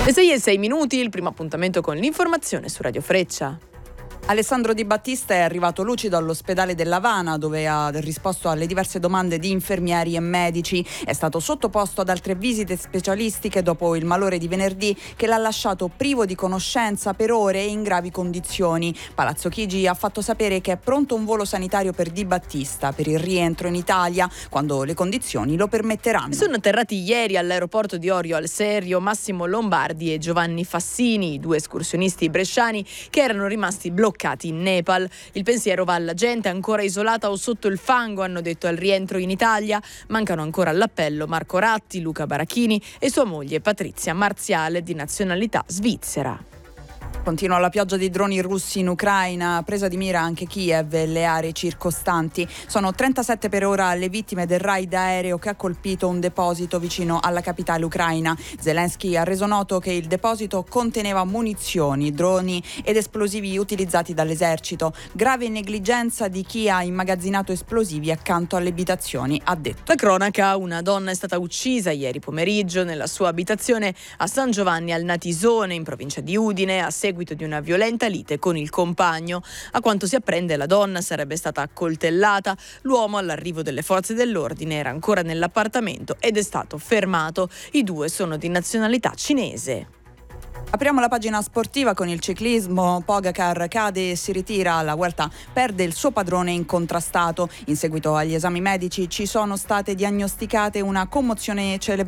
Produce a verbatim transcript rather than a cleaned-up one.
Le sei e sei minuti, il primo appuntamento con l'informazione su Radio Freccia. Alessandro Di Battista è arrivato lucido all'ospedale dell'Havana, dove ha risposto alle diverse domande di infermieri e medici. È stato sottoposto ad altre visite specialistiche dopo il malore di venerdì che l'ha lasciato privo di conoscenza per ore e in gravi condizioni. Palazzo Chigi ha fatto sapere che è pronto un volo sanitario per Di Battista per il rientro in Italia quando le condizioni lo permetteranno. Sono atterrati ieri all'aeroporto di Orio al Serio Massimo Lombardi e Giovanni Fassini, due escursionisti bresciani che erano rimasti bloccati in Nepal. Il pensiero va alla gente ancora isolata o sotto il fango, hanno detto al rientro in Italia. Mancano ancora all'appello Marco Ratti, Luca Barachini e sua moglie Patrizia Marziale, di nazionalità svizzera. Continua la pioggia di droni russi in Ucraina, presa di mira anche Kiev e le aree circostanti. Sono trentasette per ora le vittime del raid aereo che ha colpito un deposito vicino alla capitale ucraina. Zelensky ha reso noto che il deposito conteneva munizioni, droni ed esplosivi utilizzati dall'esercito. Grave negligenza di chi ha immagazzinato esplosivi accanto alle abitazioni, ha detto. La cronaca: una donna è stata uccisa ieri pomeriggio nella sua abitazione a San Giovanni al Natisone, in provincia di Udine, a seguito di una violenta lite con il compagno. A quanto si apprende, la donna sarebbe stata accoltellata. L'uomo, all'arrivo delle forze dell'ordine, era ancora nell'appartamento ed è stato fermato. I due sono di nazionalità cinese. Apriamo la pagina sportiva con il ciclismo. Pogacar cade e si ritira. La Vuelta perde il suo padrone incontrastato. In seguito agli esami medici ci sono state diagnosticate una commozione cere-